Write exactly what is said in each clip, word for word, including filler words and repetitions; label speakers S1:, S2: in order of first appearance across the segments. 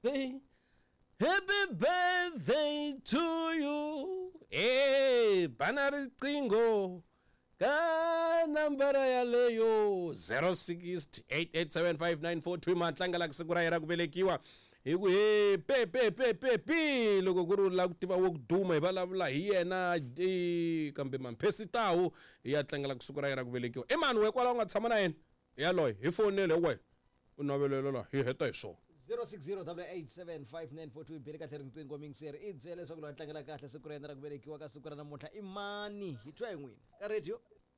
S1: birthday. Happy birthday to you. Hey, banari tingo. Ka number ya leyo zero six eight eight seven five nine four two matlanga la siku ra yena ku velekiwa. Hi ku he pe pe pe pe pe loko ku ri la ku tiva wo ku duma hi vulavula hi yena kambe mamphesitawu ya tlangela ku siku ra yena ku velekiwa. I mani we kwala u nga tshama na yena yaloye hi fonele we u navelela la hi heta hi so
S2: zero six zero eight eight seven five nine four two bele kahle riqingho mingiseri i byele leswaku lo tlangela kahle siku ra yena ra ku velekiwa ka siku ra namuntlha i mani hi twa hi n'wina ka radio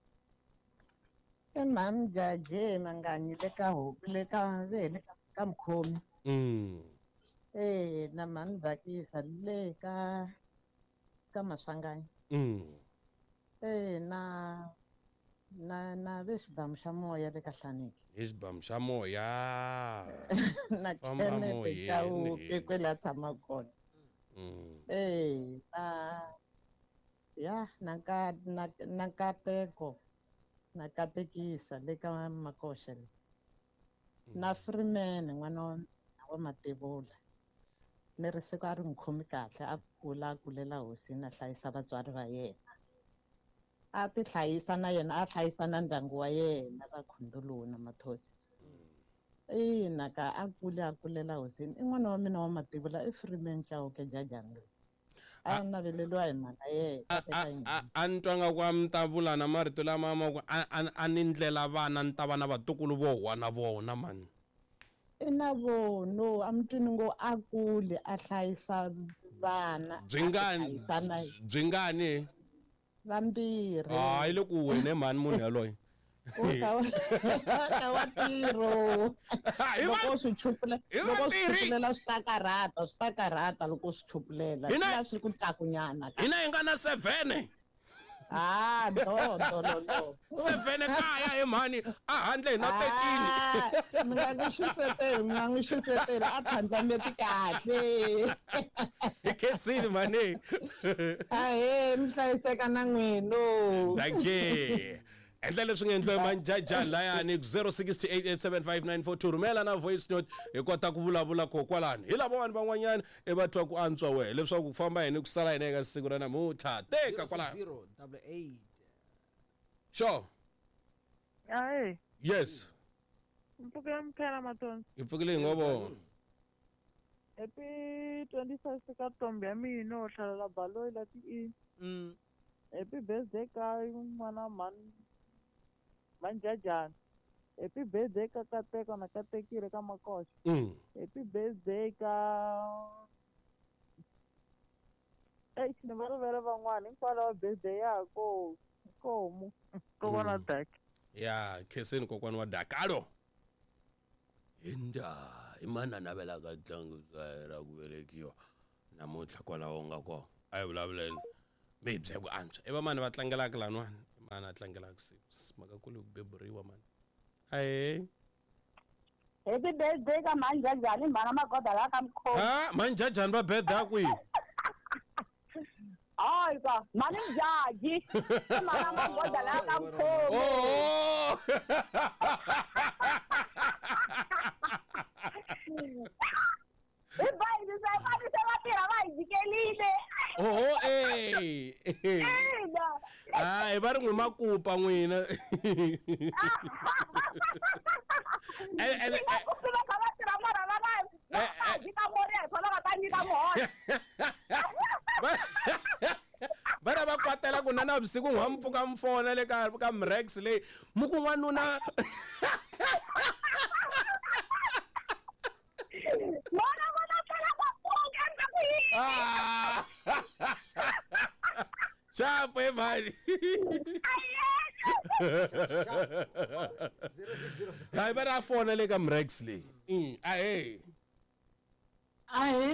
S3: i mhani Jaje Manganyi le ka hopi le ka vele ka Mkhomi.
S1: mm
S3: Eh na mhani Bakisa le ka ka Maswanganyi.
S1: mm
S3: Eh na na na ve xibamu xa moya le ka Hlaniki.
S1: hi xibamu xa moya
S3: Na
S1: Famba
S3: Kenneth Chauke
S1: moyeni.
S3: kwela tshama kona.
S1: mm
S3: Eh na ya na ka na na Nkateko na katekisa le ka Makosha le. Na Freeman n'wana wa wa Matebula. Ni ri siku a ri n'wi khomi kahle a kula a kulela hosini a hlayisa vatswari va yena a ti hlayisa na yena a hlayisa na ndyangu wa yena va Khunduluwu na Mathosi ina ka a kule a kulela hosini i n'wana wa mina wa Matebula i Freeman Chauke Jajani a naveleliwa hi mhaka yena
S1: a ni twa nga ku a mi ta vula na marito lama ma ku a ni ndlela vana ni ta va na vatukulu vo huwa na vona mani
S3: i na vono a mi twini ngo a kule a hlayisa vana
S1: byi ngani byi ngani
S3: vambirhi
S1: hayi le ku wene mani munhu yaloye
S3: ka wa tiro loko swi chupulela loko swi chupulela swi ta karhata swi ta karhata loko swi chupulela swi swi ku tlakunyana
S1: hina hi nga na seven
S3: ah do do do do
S1: seven kaya he mani a handle hi na thirteen
S3: mi nga ku xisetela mi nga n'wi xisetela a tlhandlameti kahle
S1: hi khensini mani
S3: ahe mi hlayiseka na n'wino
S1: danke endla leswi nga endliwa manjajani layani zero six eight eight seven five nine four two rhumela na voice note hi kota ku vulavula ko kwalani hi lava vanhu van'wanyana i va twa ku antswa we leswaku ku famba yini ku sala yini eka siku ra namuntlha teka kwalani
S2: zero double eight
S1: sure
S4: Aye,
S1: yes
S4: mpuke mphela matonzi.
S1: hi pfukile hi ngovo
S4: Happy twenty-first ka ntombi ya mina o hlalela baloyi la ti
S2: mm
S4: happy birthday ka n'wana mani manjajani. Happy birthday ka Kateko na Katekile ka Makosha.
S1: mm
S4: Happy birthday ka Eh, ni va rivele van'wana hikwalaho birthday yako komu ko vona dak.
S1: ya khensini kokwani wa dakalo hinda imana navela ka ntlangu ra ku velekiwa namuntlha kwalaho nga ko a hi vulavuleni mi bye ku antswa i vamani va tlangelaka laniwani imana a tlangelaka six maka kule ku beburiwa mani ahe
S5: Happy birthday ka manjajani mhana magoda la ka Mkhomi.
S1: ha manjajani va birthday kwihi
S5: Hayi ka mani Jaji mhana magoda la ka Mkhomi.
S1: oh
S5: Ibai ndisa mani se vatirha va hi jikelile.
S1: oh eh
S5: Ina.
S1: hayi va ri n'wi makupa n'wina
S5: Ku fika ka vatirha mara va va va jika mori hi kona va ta nyika muholo.
S1: va ra va kwatela ku na navusiku n'wa mpfuka mfona le ka ka mrex leyi mu ku n'wanuna
S5: Mona mona fela va pfuka ndza ku yi.
S1: chapo e mali
S2: zero six zero
S1: hayi va ra fona le ka mrex leyi Mm, ahe
S3: ahe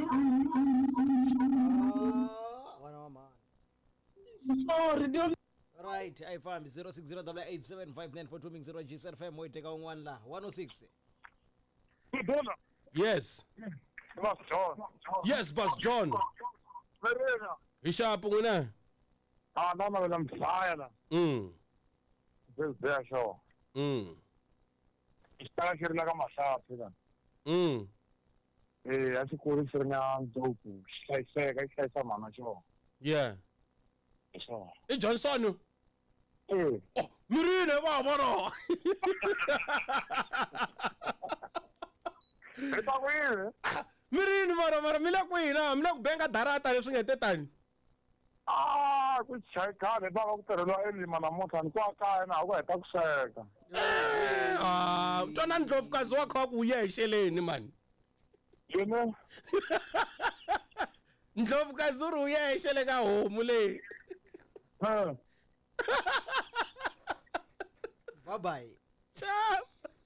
S2: wana wa mani
S3: sorry dio
S2: right a hi fambi zero six zero eight eight seven five nine four two mingiseri wa G S F M wo hi teka un'wana la one oh six
S6: Dona,
S1: yes
S6: Boss John.
S1: yes boss john
S6: Verena.
S1: hi xapo n'wina
S6: Ah, nama vela mhlaya la.
S1: mm
S6: Birthday show.
S1: mm
S6: Xitala xi ri la ka Mahlapi la.
S1: mm
S6: Eh, a xi kurisi ri nga ndlopfu xi hlayiseka xi hlayisa mhana xona.
S1: Yeah.
S6: Hi swona.
S1: I Johnson.
S6: Eh.
S1: Oh, mirini va vona.
S6: Hi ta kwini?
S1: Mirini mara mara mi le kwihi na mi le ku benga darata leswi nga te tani.
S6: Ah, ku chayikani va ku tirheliwa elima namuntlha ni kwa kaya na ha ku heta ku sweka.
S1: Ah, twana ndlovukazi wa kha ku ye exeleni mani.
S6: Yini?
S1: Ndlovukazi u ri u ye exele ka homu leyi.
S6: Eh.
S2: Bye bye.
S1: Ciao.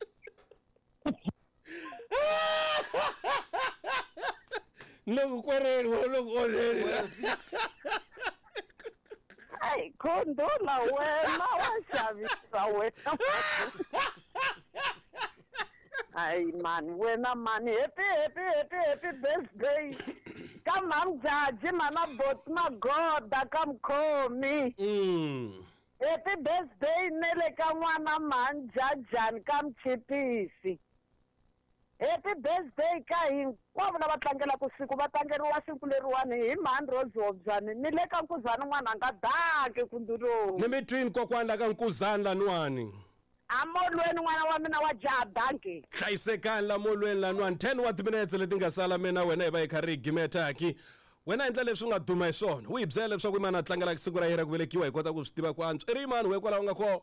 S1: Look kwereni, look oreni.
S4: Ai, Khondola wena wa xavisa wena. Ai man, wena man, happy happy happy happy birthday. Come on, Jaji, mana bot na God, ka mkhomi.
S1: Mm.
S4: Happy birthday nele ka n'wana manjajani ka mchipisi. Happy birthday ka hinkwavo lava tlangelaku siku va tlangeriwa siku leriwani hi mhani Rozobjani ni le ka Nkuzani n'wana nga daki kundulo.
S1: Ni mi twini kokwani la ka Nkuzani laniwani.
S4: Amolweni n'wana wa mina wa jaha danke.
S1: Hlayisekani la molweni laniwani ten wa timinetse leti nga sala mina wena hi va hi karhi hi gimetaki. Wena endla leswi nga duma hi swona. U hi byela leswaku i mani a tlangela siku ra yena ku velekiwa hi kota ku swi tiva ku antswa. I ri mani we kwalaho nga kona.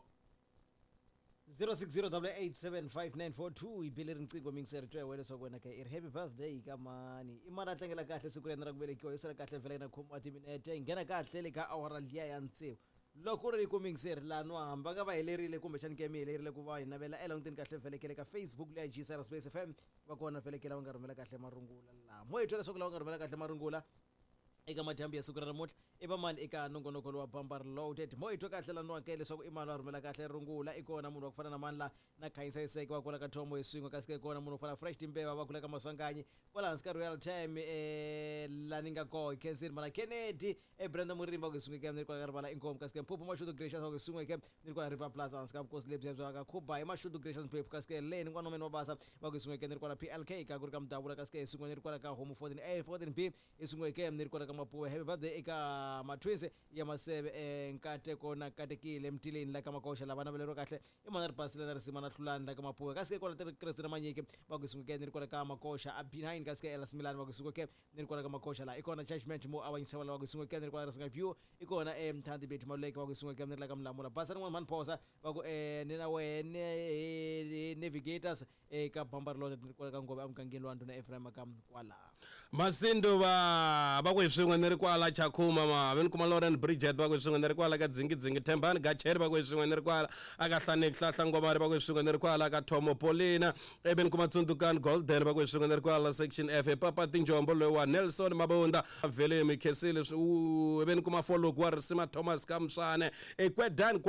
S2: zero six zero eight eight seven five nine four two i bile riqingho mingiseri twa wena leswaku wena ka i ri happy birthday ka mani i mani a tlangela kahle siku rena ra ku velekiwa hi sala kahle vhela na khoma timinete hi nghena kahle le ka awara liya ya ntsevu loko ri ku mingiseri lano hamba nga va helerile kumbe xani ke mi helerile ku va hi navela elanguteni kahle vhelekele ka Facebook leya G S R Space F M va kona vhelekela va nga rhumela kahle marungula la mo hi twa leswaku lava nga rhumela kahle marungula eka madyambu ya siku ra namuntlha i va mani eka nongonoko wa Bumper Loaded mo hi twa kahle laniwa ke leswaku i mani wa rhumela kahle rungula i kona munhu wa ku fana na mani la na khayisa iseke wa kula ka Thomo hi swin'we kasi ke kona munhu u fana Fresh Timbeva va kula ka Maswanganyi kwala hansi ka Royal Time eh la ni nga ko Kensington mana Kennedy e Brenda Murimba ku swin'we ke ni kwala ka rivala inkomo kasi ke Phuphu Mashudu Gracious ku swin'we ke ni kwala River Plaza hansi ka Bukosi Labs ya ka Khuba i Mashudu Gracious Phuphu kasi ke le ni n'wana wa basa va ku swin'we ke ni kwala P L K ka ku ri ka Mdabula kasi ke swin'we ni kwala ka Home fourteen A fourteen B i swin'we ke ni kwala ka Mapuwe happy birthday eka matwinse ya maseve eh nkateko na katekile emtileni la ka Makosha lava na velero kahle i mona ri pasile na risima na hlulani la ka Mapuwe kasi ke kona Kriste na Manyike va ku swin'we ni ri kwala ka Makosha a behind kasi ke Elas Milan va ku swin'we ke ni ri kwala ka Makosha la i kona judgment mo avanyisa va ku swin'we ke ni ri kwala ka view i kona eh Mthandi Beti Maluleke va ku swin'we ke ni ri la ka Mlamula basa rin'wana mani phosa va ku eh ni na wena navigators eka Bumper Loaded ni ri kwala ka Ngobe amgangeni lwandu na Ephraim ka kwala
S1: Masindo va va ku hi swin'we ni ri kwala Chakuma ma veni kuma Lauren Bridget va ku hi swin'we ni ri kwala ka Dzingi Dzingi Thembani Gacheri va ku hi swin'we ni ri kwala aka Hlaneki Hlahla Ngomari va ku hi swin'we ni ri kwala ka Thomo Polina eveni kuma Tsundukani Golden va ku hi swin'we ni ri kwala section F Papa Tinjombo loyi wa Nelson Mabunda Velemi Khesile eveni kuma Follow wa Risima Thomas Kamsane ekwedani